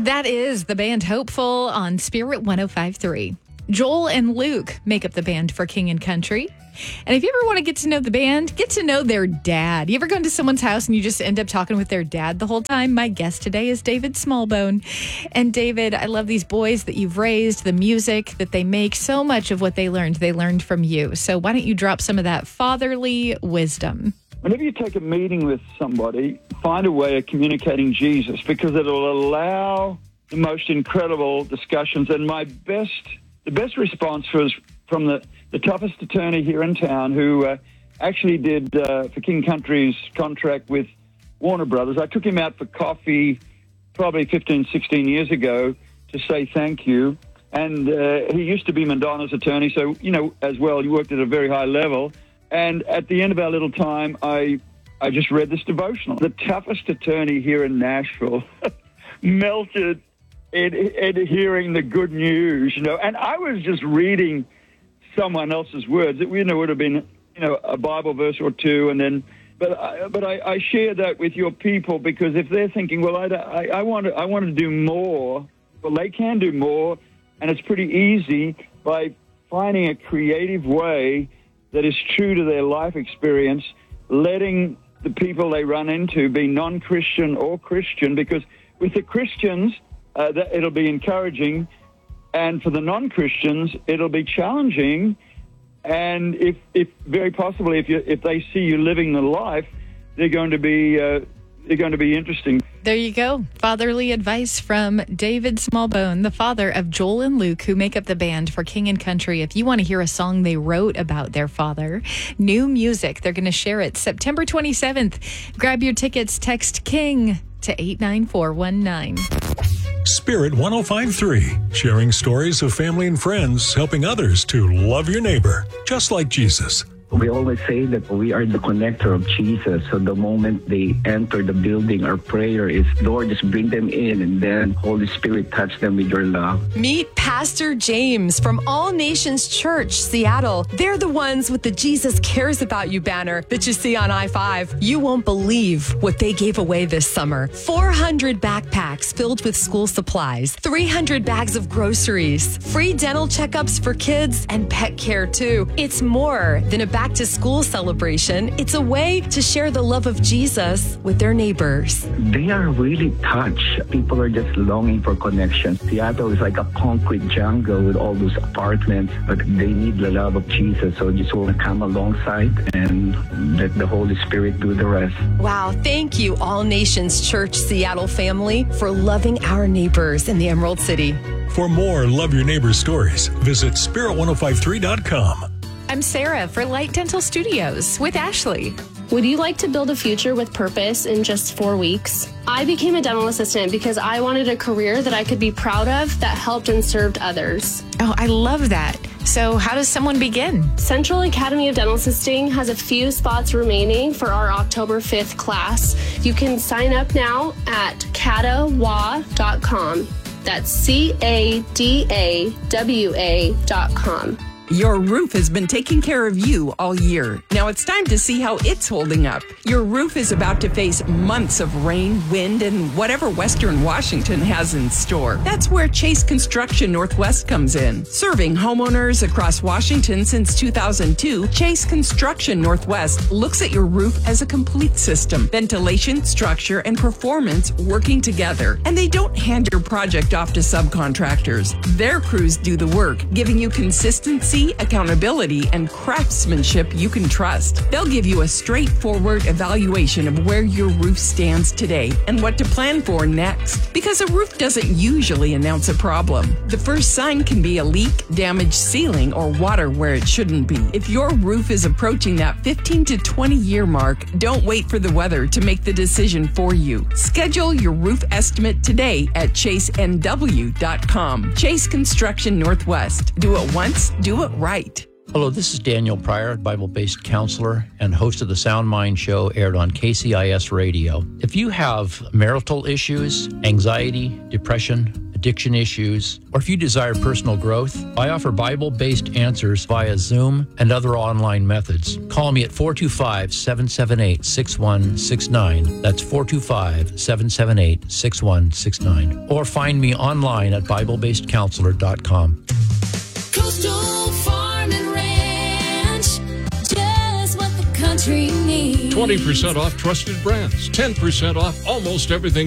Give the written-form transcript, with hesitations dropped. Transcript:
That is the band Hopeful on Spirit 105.3. Joel and Luke make up the band for King and Country. And if you ever want to get to know the band, get to know their dad. You ever go into someone's house and you just end up talking with their dad the whole time? My guest today is David Smallbone. And David, I love these boys that you've raised, the music that they make. So much of what they learned from you. So why don't you drop some of that fatherly wisdom? Whenever you take a meeting with somebody, find a way of communicating Jesus, because it'll allow the most incredible discussions. And the best response was from the toughest attorney here in town, who actually did for King Country's contract with Warner Brothers. I took him out for coffee probably 15, 16 years ago to say thank you. And he used to be Madonna's attorney, so, as well, he worked at a very high level. And at the end of our little time, I just read this devotional. The toughest attorney here in Nashville melted in hearing the good news, And I was just reading someone else's words. It would have been, a Bible verse or two, and then. But I share that with your people, because if they're thinking, well, I want to do more, well, they can do more, and it's pretty easy by finding a creative way that is true to their life experience, letting the people they run into be non-Christian or Christian, because with the Christians, it'll be encouraging, and for the non-Christians, it'll be challenging. And if very possibly, if they see you living the life, they're going to be interesting. There you go. Fatherly advice from David Smallbone, the father of Joel and Luke, who make up the band for King and Country. If you want to hear a song they wrote about their father, new music, they're going to share it September 27th. Grab your tickets. Text KING to 89419. Spirit 105.3, sharing stories of family and friends, helping others to love your neighbor, just like Jesus. We always say that we are the connector of Jesus. So the moment they enter the building, our prayer is, Lord, just bring them in, and then Holy Spirit touch them with your love. Meet Pastor James from All Nations Church, Seattle. They're the ones with the Jesus Cares About You banner that you see on I-5. You won't believe what they gave away this summer. 400 backpacks filled with school supplies, 300 bags of groceries, free dental checkups for kids, and pet care too. It's more than a back-to-school celebration. It's a way to share the love of Jesus with their neighbors. They are really touched. People are just longing for connection. Seattle is like a concrete jungle with all those apartments, but they need the love of Jesus. So just want to come alongside and let the Holy Spirit do the rest. Wow. Thank you, All Nations Church Seattle family, for loving our neighbors in the Emerald City. For more Love Your Neighbor stories, visit spirit1053.com. I'm Sarah for Light Dental Studios with Ashley. Would you like to build a future with purpose in just 4 weeks? I became a dental assistant because I wanted a career that I could be proud of that helped and served others. Oh, I love that. So how does someone begin? Central Academy of Dental Assisting has a few spots remaining for our October 5th class. You can sign up now at cadawa.com. That's CADAWA.com. Your roof has been taking care of you all year. Now it's time to see how it's holding up. Your roof is about to face months of rain, wind, and whatever Western Washington has in store. That's where Chase Construction Northwest comes in. Serving homeowners across Washington since 2002, Chase Construction Northwest looks at your roof as a complete system. Ventilation, structure, and performance working together. And they don't hand your project off to subcontractors. Their crews do the work, giving you consistency, accountability, and craftsmanship you can trust. They'll give you a straightforward evaluation of where your roof stands today and what to plan for next. Because a roof doesn't usually announce a problem. The first sign can be a leak, damaged ceiling, or water where it shouldn't be. If your roof is approaching that 15 to 20 year mark, don't wait for the weather to make the decision for you. Schedule your roof estimate today at chasenw.com. Chase Construction Northwest. Do it once, do it right. Hello, this is Daniel Pryor, Bible-based counselor and host of the Sound Mind Show, aired on KCIS Radio. If you have marital issues, anxiety, depression, addiction issues, or if you desire personal growth, I offer Bible-based answers via Zoom and other online methods. Call me at 425-778-6169. That's 425-778-6169. Or find me online at BibleBasedCounselor.com. Coastal Farm and Ranch, just what the country needs. 20% off trusted brands, 10% off almost everything